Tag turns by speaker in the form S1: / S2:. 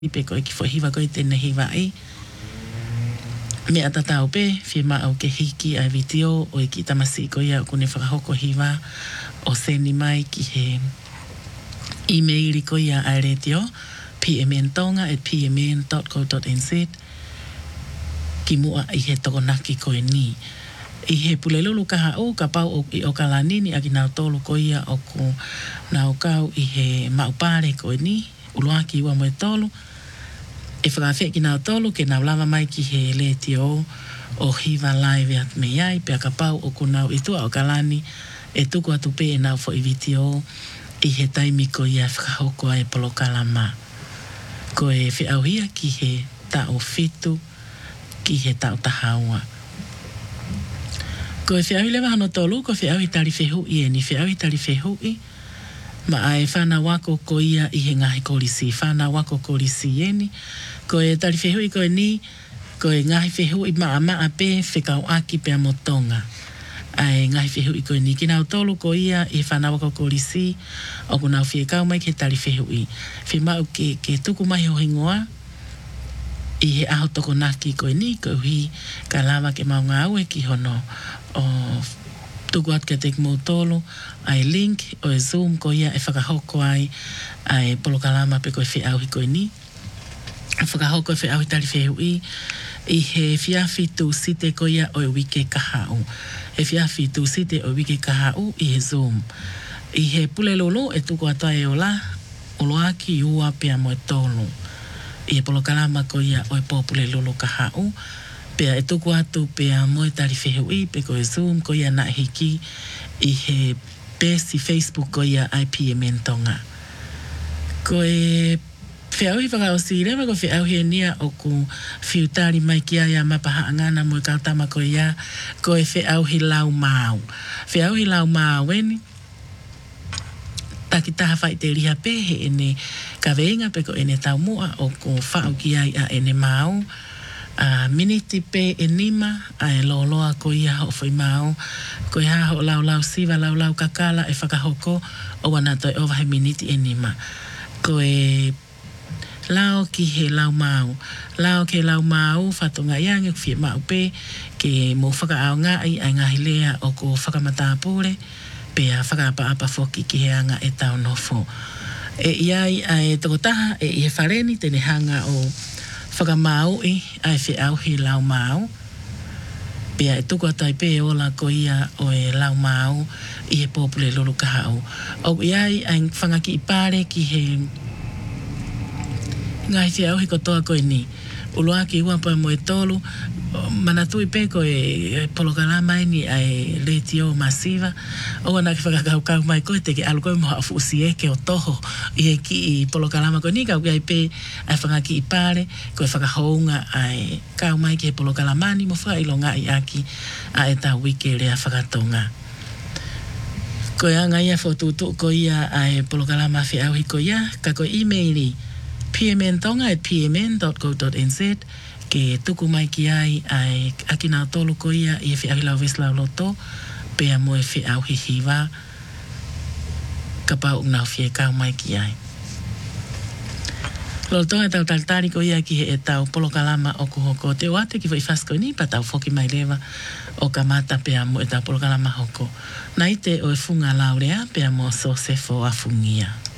S1: pe ko ki fo hiwa ko te ne hiwa ai. Me atatau pe, fie ma au ke hiki ai video o ki tamasi ko ia kune whakahoko hiwa o seni mai ki he emaili ko ia ai retio pmntonga@pmn.co.nz ki mua i he tokonaki ko e ni. I he pulelulu kaha o ka pau o ka lanini a ki nau tolu ko ia o ko nau kau i he maupare ko e ni, uluaki ua moe tolu. E whakawhia ki nau tolu ke nau lava mai ki he letio o hiva live at me ai, pe a ka pau o ko nau itua o ka lani e tuku atu pe e nau fo i vitio i he taimi ko ia whakahoko ai polokalama. Ko e whiauhia ki he tau fitu, ki he tau tahaua. Ko e whiauhi lewa hano tolu, ko whiauhi tari whehui e ni whiauhi tari whehui, ma ai whana wako ko ia i he ngahi korisi, whana wako korisi e ni, ko e tari whehui ko e ni, ko e ngahi whehui maa maa pe whekau aki pe amotonga. Ai ngahi whehui ko e ni, ki nau tolu ko ia i whana wako korisi, o ku nau whiekau mai ke tari whehui. Whimau ke tuku mai ho hingoa, i he aho toko naki ko e ni, ko hui ka lawa ke mau ngā ue ki hono o tuku atu ke te mo tolu, ai link o e Zoom ko ia e whakahoko ai polokalama pe ko e whiauhi ko e ni. Whakahoko e whiauhi tari whehui, i he whiawhi tu site ko ia o e wike kahau. E whiawhi tu site o wike kahau i he Zoom. I he pule lolo e tuku atu ai o la, oloaki ua pia mo e tolu. I he polokalama ko ia o e popule lolo kahau, pea e tuku atu pea mo e tari whehui, pe ko e Zoom ko ia na hiki, i he pesi Facebook ko ia IPMN tonga. Ko e whiauhi whakaosi rewa ko whiauhi e nia o ku whiutari mai ki aia mapaha ngana mo e kautama ko ia, ko e whiauhi lau mau. Whiauhi lau mau weni, taki taha whai te riha pehe ene ka veinga pe ko ene tau mua o ko whau ki ai a ene mau. Miniti pe enima ai loloa ko ia ho foi mau ko ia ho lau siva lau kakala e whakahoko o wana toi o vahe miniti enima ko e lao ki he lau mau ke lau mau whatunga iange fie mau pe ke mo whakaao ngai ai ngahi lea o ko whakamatapure pe a whakaapa foki ki he anga e tau nofo e iai ai tokotaha e i he whareni tene hanga o whakamau ai whiauhi lau mau. Pea e tuku atai pe ola ko ia o e lau mau i he popule lolo kahau. O iai ai whangaki i pare ki he ngai whiauhi ko toa ko ni. Uluaki uampa mo e tolu, manatui pe ko e polokalama ni ai letio masiva, o wana ki whakakau mai ko te ke alu koe moha afusi e ke o toho i he ki i polokalama ko ni kau ai pe ai whangaki i pare, ko e whakahounga ai kau mai ki he polokalamani mo whakailonga i aki a e ta wike rea whakatonga. Ko e anga ia whotutu ko ia ai polokalama whiauhi ko ia, ka ko emaili pmntonga@pmn.co.nz ke tuku mai ki ai aki nau tolu ko ia i e whiauhi lau veslau loto pea mo e whiauhi hiwa ka pau nau whiekau mai ki ai. Lotonga tau taltari ko ia ki he e tau polokalama o kuhoko te wate ki wai fasko ni pa tau foki mai lewa o ka mata pea mo e tau polokalama hoko. Naite o e funga laurea pea mo so se fo a fungia.